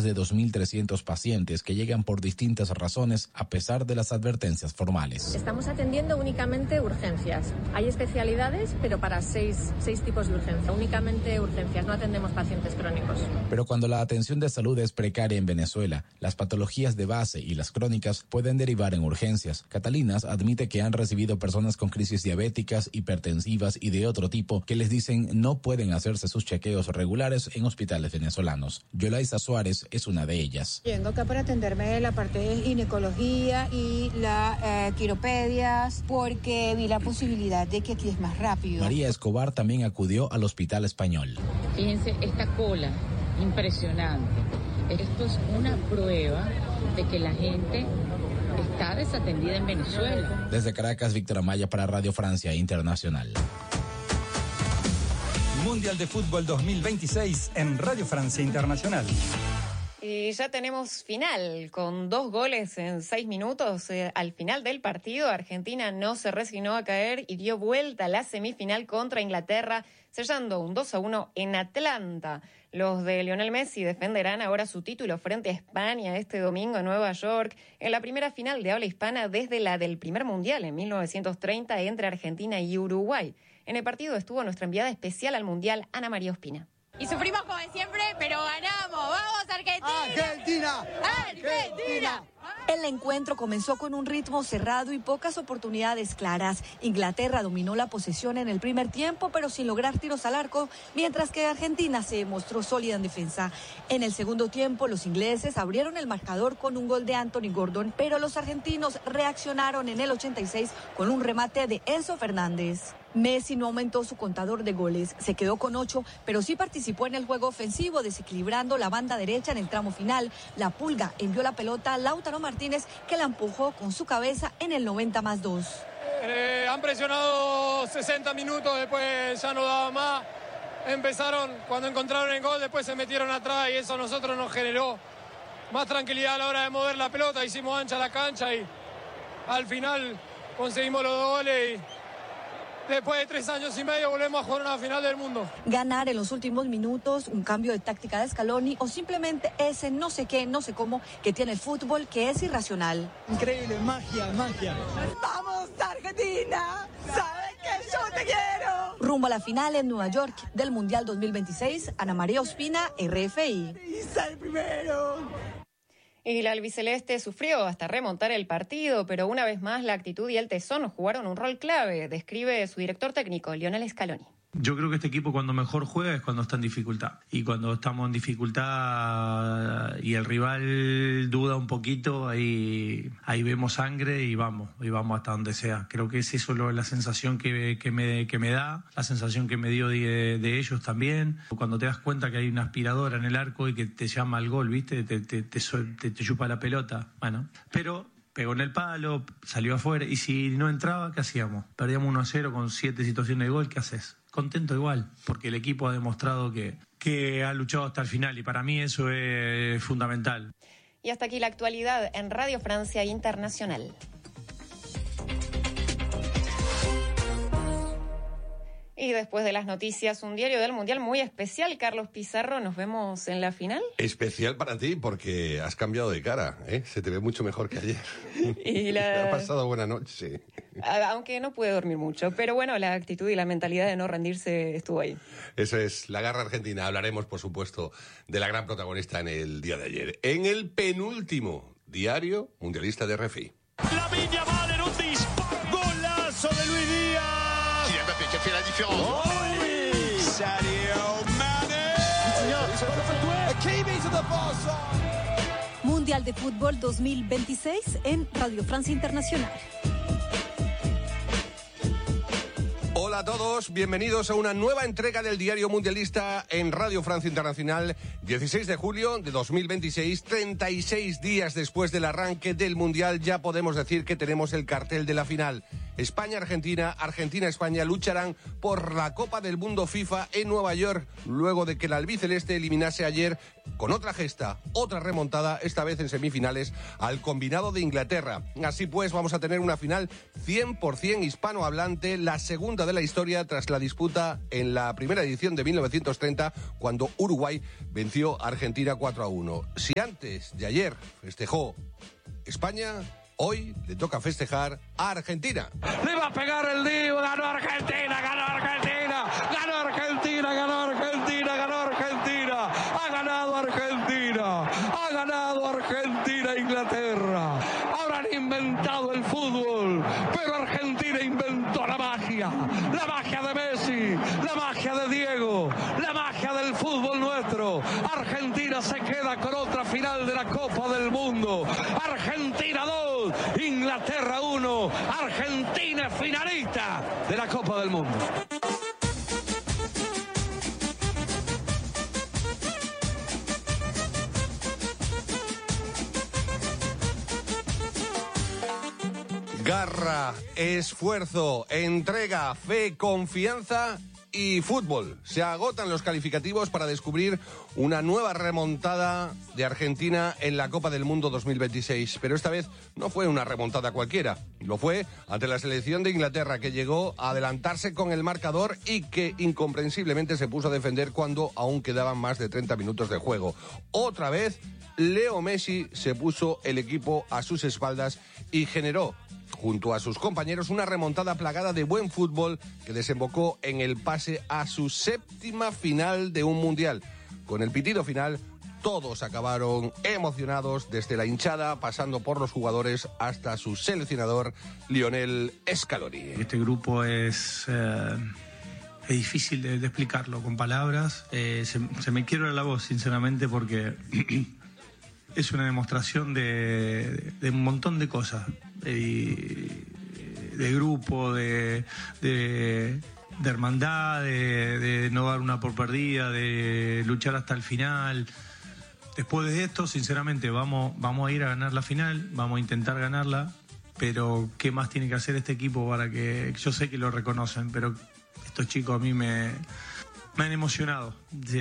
de 2.300 pacientes que llegan por distintas razones a pesar de las advertencias formales. Estamos atendiendo únicamente urgencias. Hay especialidades, pero para seis tipos de urgencia. Únicamente urgencias, no atendemos pacientes crónicos. Pero cuando la atención de salud es precaria en Venezuela, las patologías de base y las crónicas pueden derivar en urgencias. Catalinas admite que han recibido personas con crisis diabéticas, hipertensivas y de otro tipo que les dicen no pueden hacerse sus chequeos regulares en hospitales venezolanos. Yolaisa Suárez es una de ellas. Yendo acá para atenderme la parte de ginecología y la quiropedias porque vi la posibilidad de que aquí es más rápido. María Escobar también acudió al Hospital Español. Fíjense esta cola, impresionante. Esto es una prueba de que la gente está desatendida en Venezuela. Desde Caracas, Víctor Amaya para Radio Francia Internacional. Mundial de Fútbol 2026 en Radio Francia Internacional. Y ya tenemos final, con 2 goles en 6 minutos. Al final del partido, Argentina no se resignó a caer y dio vuelta a la semifinal contra Inglaterra, sellando un 2-1 en Atlanta. Los de Lionel Messi defenderán ahora su título frente a España este domingo en Nueva York, en la primera final de habla hispana desde la del primer mundial en 1930 entre Argentina y Uruguay. En el partido estuvo nuestra enviada especial al mundial, Ana María Ospina. Y sufrimos como siempre, pero ganamos. ¡Vamos, Argentina! ¡Argentina! ¡Argentina! El encuentro comenzó con un ritmo cerrado y pocas oportunidades claras. Inglaterra dominó la posesión en el primer tiempo, pero sin lograr tiros al arco, mientras que Argentina se mostró sólida en defensa. En el segundo tiempo, los ingleses abrieron el marcador con un gol de Anthony Gordon, pero los argentinos reaccionaron en el 86 con un remate de Enzo Fernández. Messi no aumentó su contador de goles, se quedó con 8, pero sí participó en el juego ofensivo, desequilibrando la banda derecha en el tramo final. La Pulga envió la pelota a Lautaro Martínez, que la empujó con su cabeza en el 90+2. Han presionado 60 minutos, después ya no daba más. Empezaron, cuando encontraron el gol, después se metieron atrás y eso a nosotros nos generó más tranquilidad a la hora de mover la pelota. Hicimos ancha la cancha y al final conseguimos los 2 goles y después de 3 años y medio volvemos a jugar una final del mundo. Ganar en los últimos minutos, un cambio de táctica de Scaloni o simplemente ese no sé qué, no sé cómo que tiene el fútbol que es irracional. Increíble, magia, magia. ¡Vamos, Argentina! ¡Sabes que yo te quiero! Rumbo a la final en Nueva York del Mundial 2026, Ana María Ospina, RFI. ¡Sal primero! Y la albiceleste sufrió hasta remontar el partido, pero una vez más la actitud y el tesón jugaron un rol clave, describe su director técnico, Lionel Scaloni. Yo creo que este equipo cuando mejor juega es cuando está en dificultad. Y cuando estamos en dificultad y el rival duda un poquito, ahí vemos sangre y vamos hasta donde sea. Creo que es eso la sensación que me da, la sensación que me dio de ellos también. Cuando te das cuenta que hay una aspiradora en el arco y que te llama al gol, ¿viste? Te chupa la pelota. Bueno, pero pegó en el palo, salió afuera y si no entraba, ¿qué hacíamos? Perdíamos 1-0 con 7 situaciones de gol, ¿qué haces? Contento igual, porque el equipo ha demostrado que ha luchado hasta el final y para mí eso es fundamental. Y hasta aquí la actualidad en Radio Francia Internacional. Y después de las noticias, un diario del Mundial muy especial. Carlos Pizarro, ¿nos vemos en la final? Especial para ti porque has cambiado de cara, ¿eh? Se te ve mucho mejor que ayer. Y ha pasado buena noche. Aunque no pude dormir mucho, pero bueno, la actitud y la mentalidad de no rendirse estuvo ahí. Eso es, la garra argentina. Hablaremos, por supuesto, de la gran protagonista en el día de ayer. En el penúltimo diario mundialista de RFI. La Viña va en un disparo. Golazo de Luis Díaz. Qui fait la différence. Oh oui. Sadio Mané. Mundial de Fútbol 2026 en Radio Francia Internacional. Hola a todos, bienvenidos a una nueva entrega del Diario Mundialista en Radio Francia Internacional, 16 de julio de 2026, 36 días después del arranque del Mundial, ya podemos decir que tenemos el cartel de la final. España-Argentina, Argentina-España lucharán por la Copa del Mundo FIFA en Nueva York, luego de que el albiceleste eliminase ayer con otra gesta, otra remontada, esta vez en semifinales, al combinado de Inglaterra. Así pues, vamos a tener una final 100% hispanohablante, la segunda de la historia tras la disputa en la primera edición de 1930, cuando Uruguay venció a Argentina 4-1. Si antes de ayer festejó España, hoy le toca festejar a Argentina. Le va a pegar el Divo, ganó Argentina, ganó Argentina, ganó Argentina, ganó Argentina, ganó Argentina, ha ganado Argentina, ha ganado Argentina, Inglaterra. Ahora han inventado el fútbol, pero Argentina inventó la magia de Messi, la magia de Diego, la magia del fútbol nuestro. Argentina se queda con otra final de la Copa del Mundo. Argentina 2, Inglaterra 1, Argentina finalista de la Copa del Mundo. Garra, esfuerzo, entrega, fe, confianza y fútbol. Se agotan los calificativos para descubrir una nueva remontada de Argentina en la Copa del Mundo 2026. Pero esta vez no fue una remontada cualquiera. Lo fue ante la selección de Inglaterra, que llegó a adelantarse con el marcador y que incomprensiblemente se puso a defender cuando aún quedaban más de 30 minutos de juego. Otra vez, Leo Messi se puso el equipo a sus espaldas y generó, junto a sus compañeros, una remontada plagada de buen fútbol que desembocó en el pase a su séptima final de un mundial. Con el pitido final, todos acabaron emocionados, desde la hinchada, pasando por los jugadores hasta su seleccionador, Lionel Scaloni. Este grupo es difícil de explicarlo con palabras. Se me quiebra la voz, sinceramente, porque es una demostración de un montón de cosas. De grupo, de hermandad, de no dar una por perdida, de luchar hasta el final. Después de esto, sinceramente, vamos a ir a ganar la final, vamos a intentar ganarla, pero ¿qué más tiene que hacer este equipo para que...? Yo sé que lo reconocen, pero estos chicos a mí me han emocionado.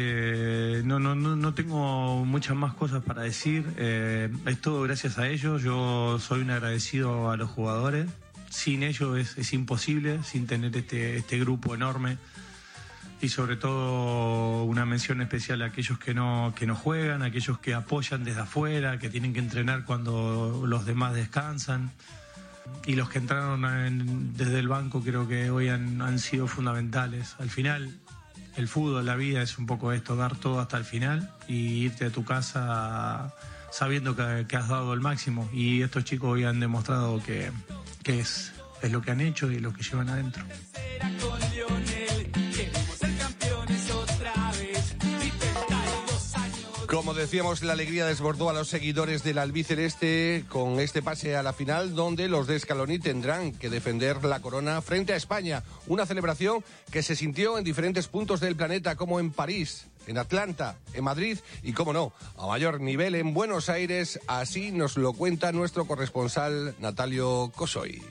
No tengo muchas más cosas para decir. Es todo gracias a ellos. Yo soy un agradecido a los jugadores. Sin ellos es imposible, sin tener este grupo enorme. Y sobre todo una mención especial a aquellos que no juegan, a aquellos que apoyan desde afuera, que tienen que entrenar cuando los demás descansan. Y los que entraron desde el banco creo que hoy han sido fundamentales. Al final, el fútbol, la vida es un poco esto, dar todo hasta el final y irte a tu casa sabiendo que has dado el máximo. Y estos chicos hoy han demostrado que es lo que han hecho y lo que llevan adentro. Como decíamos, la alegría desbordó a los seguidores del albiceleste con este pase a la final, donde los de Scaloni tendrán que defender la corona frente a España. Una celebración que se sintió en diferentes puntos del planeta, como en París, en Atlanta, en Madrid y, como no, a mayor nivel en Buenos Aires. Así nos lo cuenta nuestro corresponsal Natalio Cosoy.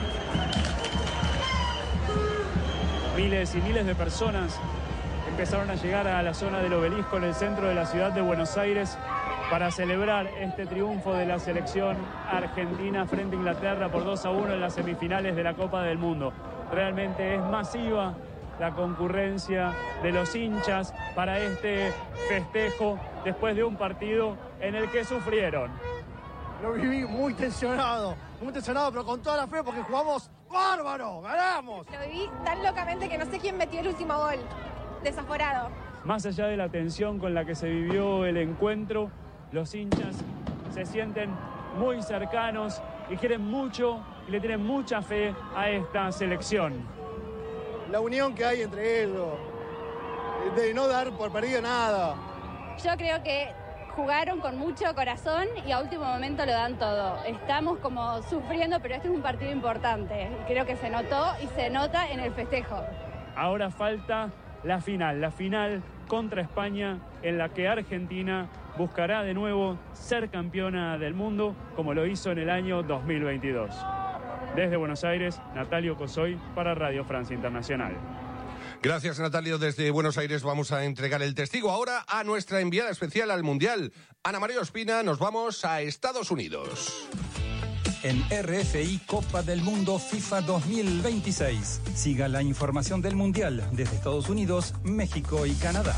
Miles y miles de personas empezaron a llegar a la zona del Obelisco en el centro de la ciudad de Buenos Aires para celebrar este triunfo de la selección argentina frente a Inglaterra por 2-1 en las semifinales de la Copa del Mundo. Realmente es masiva la concurrencia de los hinchas para este festejo después de un partido en el que sufrieron. Lo viví muy tensionado, pero con toda la fe porque jugamos bárbaro, ganamos. Lo viví tan locamente que no sé quién metió el último gol. Desaforado. Más allá de la tensión con la que se vivió el encuentro, los hinchas se sienten muy cercanos y quieren mucho y le tienen mucha fe a esta selección. La unión que hay entre ellos, de no dar por perdido nada. Yo creo que jugaron con mucho corazón y a último momento lo dan todo. Estamos como sufriendo, pero este es un partido importante. Creo que se notó y se nota en el festejo. Ahora falta la final contra España, en la que Argentina buscará de nuevo ser campeona del mundo, como lo hizo en el año 2022. Desde Buenos Aires, Natalio Cosoy para Radio Francia Internacional. Gracias, Natalio. Desde Buenos Aires vamos a entregar el testigo ahora a nuestra enviada especial al Mundial, Ana María Ospina. Nos vamos a Estados Unidos. En RFI Copa del Mundo FIFA 2026. Siga la información del Mundial desde Estados Unidos, México y Canadá.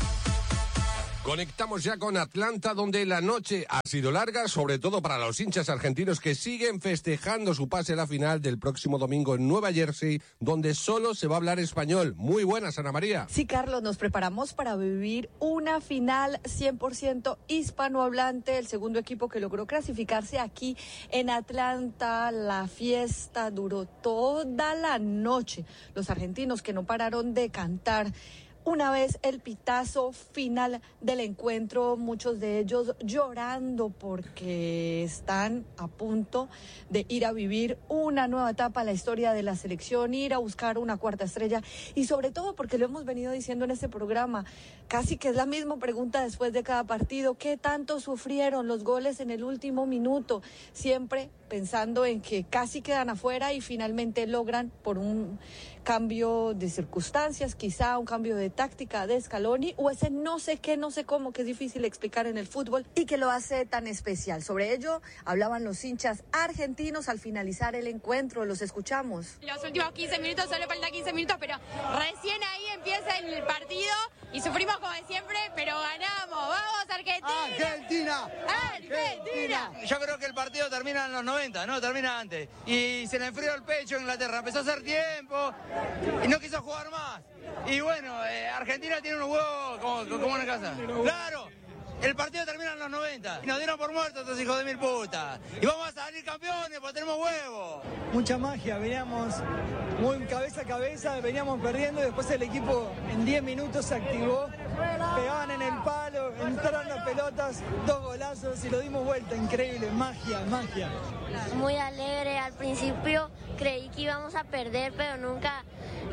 Conectamos ya con Atlanta, donde la noche ha sido larga, sobre todo para los hinchas argentinos que siguen festejando su pase a la final del próximo domingo en Nueva Jersey, donde solo se va a hablar español. Muy buenas, Ana María. Sí, Carlos, nos preparamos para vivir una final 100% hispanohablante. El segundo equipo que logró clasificarse aquí en Atlanta. La fiesta duró toda la noche. Los argentinos que no pararon de cantar una vez el pitazo final del encuentro, muchos de ellos llorando porque están a punto de ir a vivir una nueva etapa en la historia de la selección, ir a buscar una cuarta estrella y sobre todo porque lo hemos venido diciendo en este programa, casi que es la misma pregunta después de cada partido, ¿qué tanto sufrieron los goles en el último minuto? Siempre pensando en que casi quedan afuera y finalmente logran por un cambio de circunstancias, quizá un cambio de táctica de Scaloni o ese no sé qué, no sé cómo, que es difícil explicar en el fútbol y que lo hace tan especial. Sobre ello hablaban los hinchas argentinos al finalizar el encuentro, los escuchamos. Los últimos 15 minutos, solo faltan 15 minutos, pero recién ahí empieza el partido y sufrimos como de siempre, pero ganamos. ¡Vamos, Argentina! ¡Argentina! ¡Argentina! Yo creo que el partido termina en los 90, no, termina antes. Y se le enfrió el pecho a Inglaterra, empezó a hacer tiempo y no quiso jugar más. Y bueno, Argentina tiene unos huevos como una casa. ¡Claro! El partido termina en los 90. Y nos dieron por muertos estos hijos de mil putas. Y vamos a salir campeones porque tenemos huevos. Mucha magia, veníamos muy cabeza a cabeza, veníamos perdiendo y después el equipo en 10 minutos se activó. Pegaban en el palo, entraron las pelotas, 2 golazos y lo dimos vuelta. Increíble, magia, magia. Muy alegre, al principio creí que íbamos a perder, pero nunca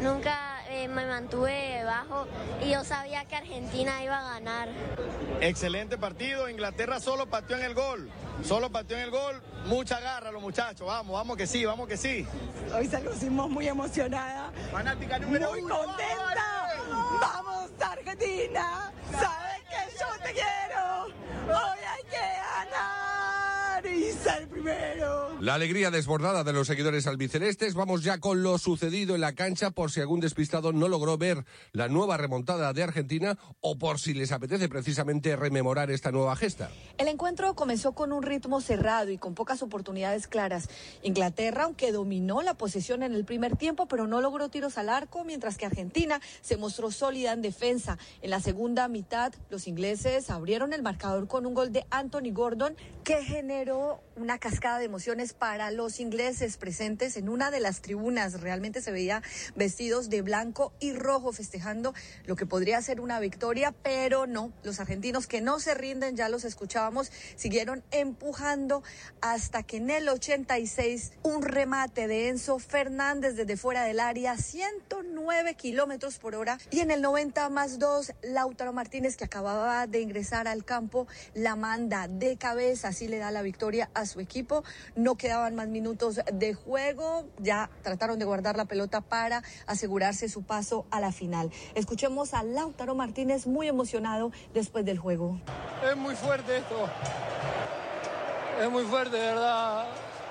me mantuve debajo y yo sabía que Argentina iba a ganar. Excelente partido, Inglaterra solo pateó en el gol, mucha garra los muchachos, vamos que sí. Hoy salimos muy emocionada, fanática número muy 1, contenta, ¡vamos Argentina! ¡Sabes que yo te quiero! ¡Hoy hay que ganar y ser primero! La alegría desbordada de los seguidores albicelestes. Vamos ya con lo sucedido en la cancha por si algún despistado no logró ver la nueva remontada de Argentina o por si les apetece precisamente rememorar esta nueva gesta. El encuentro comenzó con un ritmo cerrado y con pocas oportunidades claras. Inglaterra, aunque dominó la posesión en el primer tiempo, pero no logró tiros al arco, mientras que Argentina se mostró sólida en defensa. En la segunda mitad, los ingleses abrieron el marcador con un gol de Anthony Gordon que generó una cascada de emociones para los ingleses presentes en una de las tribunas. Realmente se veía vestidos de blanco y rojo festejando lo que podría ser una victoria, pero no. Los argentinos que no se rinden, ya los escuchábamos, siguieron empujando hasta que en el 86 un remate de Enzo Fernández desde fuera del área, 109 kilómetros por hora, y en el 90+2 Lautaro Martínez, que acababa de ingresar al campo, la manda de cabeza, así le da la victoria a su equipo. No quedaban más minutos de juego, ya trataron de guardar la pelota para asegurarse su paso a la final. Escuchemos a Lautaro Martínez muy emocionado después del juego. Es muy fuerte esto, es muy fuerte, de verdad.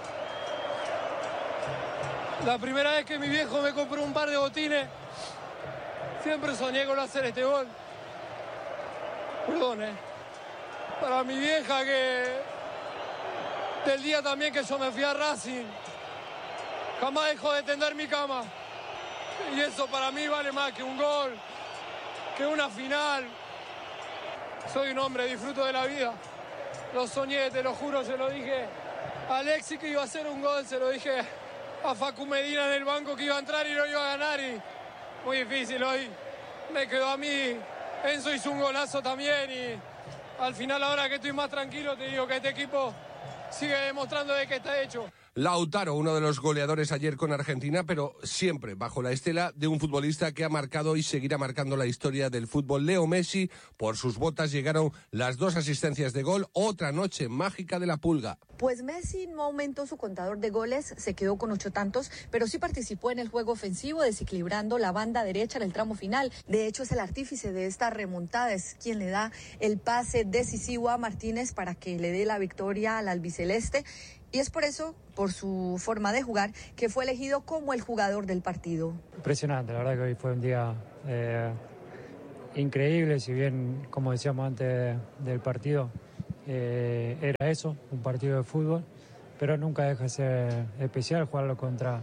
La primera vez que mi viejo me compró un par de botines, siempre soñé con hacer este gol. Perdón, para mi vieja, que del día también que yo me fui a Racing, jamás dejó de tender mi cama. Y eso para mí vale más que un gol, que una final. Soy un hombre, disfruto de la vida. Lo soñé, te lo juro, se lo dije a Alexis que iba a hacer un gol, se lo dije a Facu Medina en el banco que iba a entrar y no iba a ganar. Y muy difícil hoy. Me quedó a mí. Enzo hizo un golazo también y al final, ahora que estoy más tranquilo, te digo que este equipo sigue demostrando de qué está hecho. Lautaro, uno de los goleadores ayer con Argentina, pero siempre bajo la estela de un futbolista que ha marcado y seguirá marcando la historia del fútbol. Leo Messi, por sus botas llegaron las 2 asistencias de gol, otra noche mágica de la Pulga. Pues Messi no aumentó su contador de goles, se quedó con 8 tantos, pero sí participó en el juego ofensivo, desequilibrando la banda derecha en el tramo final. De hecho, es el artífice de esta remontada, es quien le da el pase decisivo a Martínez para que le dé la victoria al albiceleste. Y es por eso, por su forma de jugar, que fue elegido como el jugador del partido. Impresionante, la verdad que hoy fue un día increíble, si bien, como decíamos antes del partido, era eso, un partido de fútbol, pero nunca deja de ser especial jugarlo contra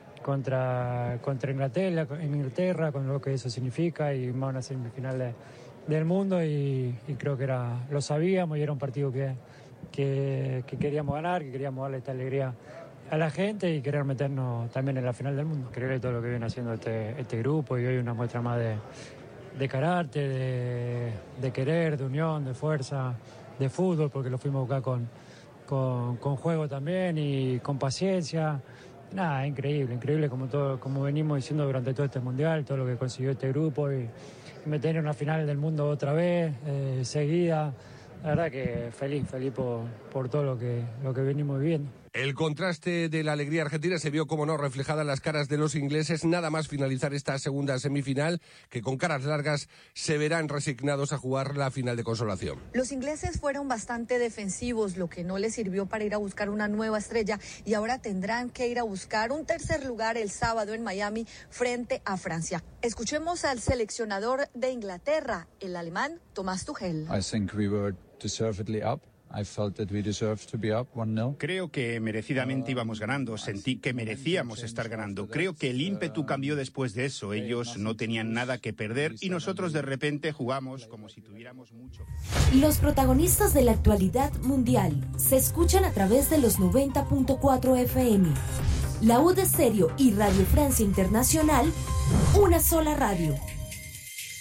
Inglaterra, con lo que eso significa, y más una semifinal del mundo, y creo que lo sabíamos, y era un partido que queríamos ganar, que queríamos darle esta alegría a la gente y querer meternos también en la final del mundo. Creo que todo lo que viene haciendo este grupo, y hoy una muestra más de carácter, de querer, de unión, de fuerza, de fútbol, porque lo fuimos a buscar con juego también y con paciencia. Nada, increíble como venimos diciendo durante todo este mundial, todo lo que consiguió este grupo, y meter en una final del mundo otra vez, seguida. La verdad que feliz por todo lo que venimos viviendo. El contraste de la alegría argentina se vio, como no, reflejada en las caras de los ingleses, nada más finalizar esta segunda semifinal, que con caras largas se verán resignados a jugar la final de consolación. Los ingleses fueron bastante defensivos, lo que no les sirvió para ir a buscar una nueva estrella, y ahora tendrán que ir a buscar un tercer lugar el sábado en Miami frente a Francia. Escuchemos al seleccionador de Inglaterra, el alemán Thomas Tuchel. I think we were deservedly up. I felt that we deserved to be up 1-0. Creo que merecidamente íbamos ganando, sentí que merecíamos estar ganando. Creo que el ímpetu cambió después de eso. Ellos no tenían nada que perder y nosotros de repente jugamos como si tuviéramos mucho. Los protagonistas de la actualidad mundial se escuchan a través de los 90.4 FM. La UD Estéreo y Radio Francia Internacional, una sola radio.